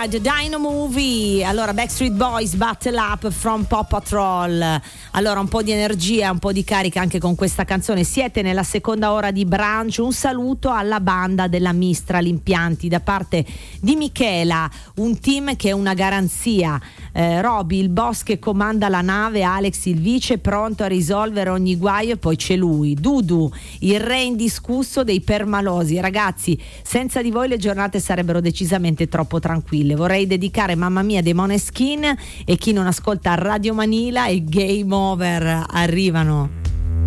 The Dino Movie. Allora, Backstreet Boys, Battle Up from Paw Patrol. Allora, un po' di energia, un po' di carica anche con questa canzone. Siete nella seconda ora di brunch. Un saluto alla banda della Mistral Impianti da parte di Michela, un team che è una garanzia. Roby, il boss che comanda la nave, Alex il vice, pronto a risolvere ogni guaio, e poi c'è lui, Dudu, il re indiscusso dei permalosi. Ragazzi, senza di voi le giornate sarebbero decisamente troppo tranquille. Vorrei dedicare Mamma Mia dei Måneskin, e chi non ascolta Radio Manila e Game Over arrivano.